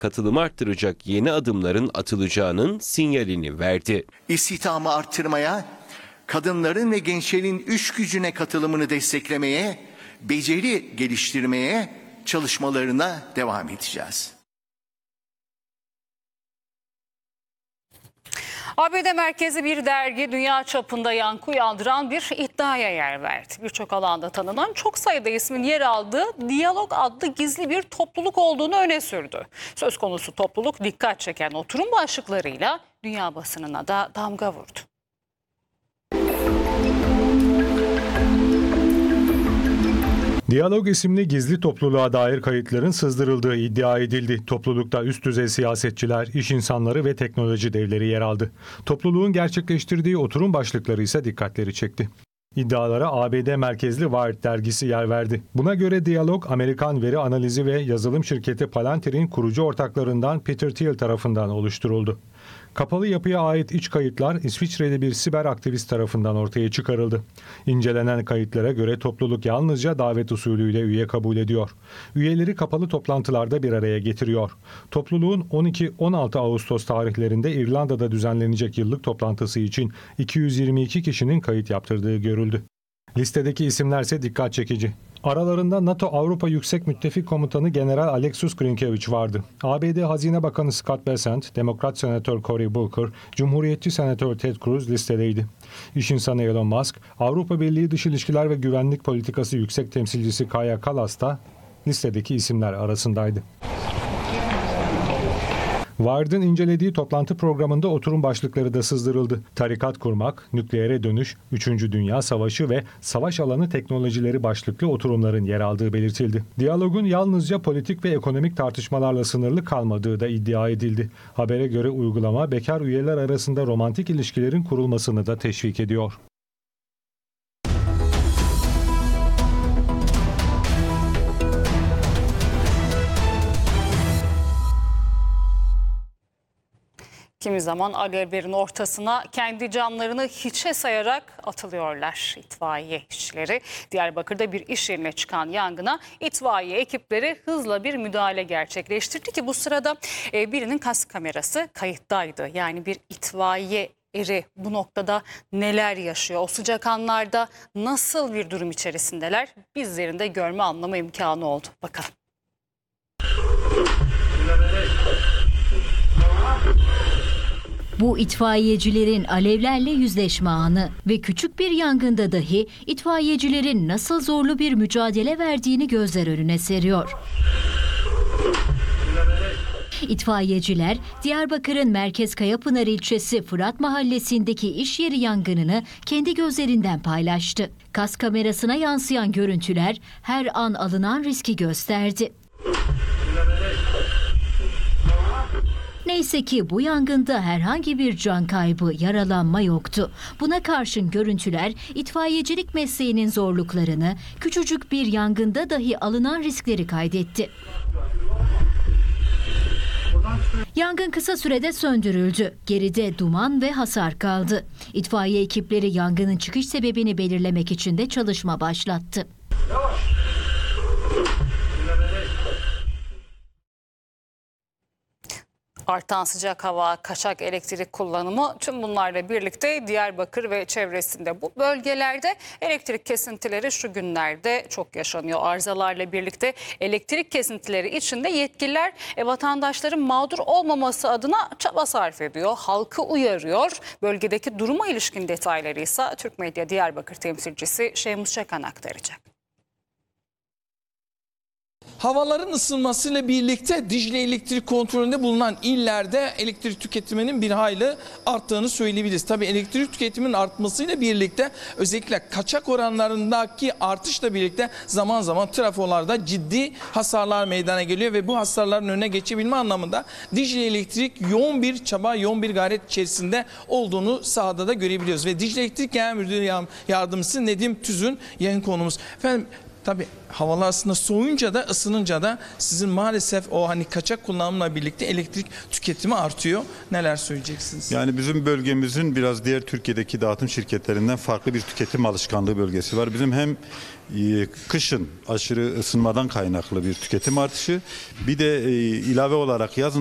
katılımı arttıracak yeni adımların atılacağının sinyalini verdi. İstihdamı arttırmaya, kadınların ve gençlerin iş gücüne katılımını desteklemeye, beceri geliştirmeye çalışmalarına devam edeceğiz. ABD merkezi bir dergi dünya çapında yankı uyandıran bir iddiaya yer verdi. Birçok alanda tanınan çok sayıda ismin yer aldığı Diyalog adlı gizli bir topluluk olduğunu öne sürdü. Söz konusu topluluk dikkat çeken oturum başlıklarıyla dünya basınına da damga vurdu. Diyalog isimli gizli topluluğa dair kayıtların sızdırıldığı iddia edildi. Toplulukta üst düzey siyasetçiler, iş insanları ve teknoloji devleri yer aldı. Topluluğun gerçekleştirdiği oturum başlıkları ise dikkatleri çekti. İddialara ABD merkezli Wired dergisi yer verdi. Buna göre Diyalog, Amerikan veri analizi ve yazılım şirketi Palantir'in kurucu ortaklarından Peter Thiel tarafından oluşturuldu. Kapalı yapıya ait iç kayıtlar İsviçreli bir siber aktivist tarafından ortaya çıkarıldı. İncelenen kayıtlara göre topluluk yalnızca davet usulüyle üye kabul ediyor. Üyeleri kapalı toplantılarda bir araya getiriyor. Topluluğun 12-16 Ağustos tarihlerinde İrlanda'da düzenlenecek yıllık toplantısı için 222 kişinin kayıt yaptırdığı görüldü. Listedeki isimler ise dikkat çekici. Aralarında NATO Avrupa Yüksek Müttefik Komutanı General Alexis Grynkevich vardı. ABD Hazine Bakanı Scott Bessent, Demokrat Senatör Cory Booker, Cumhuriyetçi Senatör Ted Cruz listedeydi. İş insanı Elon Musk, Avrupa Birliği Dış İlişkiler ve Güvenlik Politikası Yüksek Temsilcisi Kaja Kallas da listedeki isimler arasındaydı. Wired'ın incelediği toplantı programında oturum başlıkları da sızdırıldı. Tarikat kurmak, nükleere dönüş, 3. Dünya Savaşı ve savaş alanı teknolojileri başlıklı oturumların yer aldığı belirtildi. Diyalogun yalnızca politik ve ekonomik tartışmalarla sınırlı kalmadığı da iddia edildi. Habere göre uygulama bekar üyeler arasında romantik ilişkilerin kurulmasını da teşvik ediyor. Kimi zaman alevlerin ortasına kendi canlarını hiçe sayarak atılıyorlar itfaiye işçileri. Diyarbakır'da bir iş yerine çıkan yangına itfaiye ekipleri hızla bir müdahale gerçekleştirdi ki bu sırada birinin kask kamerası kayıttaydı. Yani bir itfaiye eri bu noktada neler yaşıyor? O sıcak anlarda nasıl bir durum içerisindeler? Bizlerin de görme anlama imkanı oldu. Bakalım. Bu itfaiyecilerin alevlerle yüzleşme anı ve küçük bir yangında dahi itfaiyecilerin nasıl zorlu bir mücadele verdiğini gözler önüne seriyor. İtfaiyeciler Diyarbakır'ın Merkez Kayapınar ilçesi Fırat Mahallesi'ndeki iş yeri yangınını kendi gözlerinden paylaştı. Kask kamerasına yansıyan görüntüler her an alınan riski gösterdi. Neyse ki bu yangında herhangi bir can kaybı, yaralanma yoktu. Buna karşın görüntüler itfaiyecilik mesleğinin zorluklarını, küçücük bir yangında dahi alınan riskleri kaydetti. Yangın kısa sürede söndürüldü. Geride duman ve hasar kaldı. İtfaiye ekipleri yangının çıkış sebebini belirlemek için de çalışma başlattı. Artan sıcak hava, kaçak elektrik kullanımı tüm bunlarla birlikte Diyarbakır ve çevresinde bu bölgelerde elektrik kesintileri şu günlerde çok yaşanıyor. Arızalarla birlikte elektrik kesintileri içinde yetkililer vatandaşların mağdur olmaması adına çaba sarf ediyor. Halkı uyarıyor. Bölgedeki duruma ilişkin detayları ise Türk Medya Diyarbakır temsilcisi Şeymus Çakan aktaracak. Havaların ısınmasıyla birlikte Dicle elektrik kontrolünde bulunan illerde elektrik tüketiminin bir hayli arttığını söyleyebiliriz. Tabii elektrik tüketiminin artmasıyla birlikte özellikle kaçak oranlarındaki artışla birlikte zaman zaman trafolarda ciddi hasarlar meydana geliyor ve bu hasarların önüne geçebilme anlamında Dicle Elektrik yoğun bir çaba, yoğun bir gayret içerisinde olduğunu sahada da görebiliyoruz. Ve Dicle Elektrik Genel Müdür Yardımcısı Nedim Tüzün yayın konumuz. Efendim, Tabii havalar aslında soğuyunca da ısınınca da sizin maalesef o hani kaçak kullanımla birlikte elektrik tüketimi artıyor. Neler söyleyeceksiniz? Yani bizim bölgemizin biraz diğer Türkiye'deki dağıtım şirketlerinden farklı bir tüketim alışkanlığı bölgesi var. Bizim hem kışın aşırı ısınmadan kaynaklı bir tüketim artışı, bir de ilave olarak yazın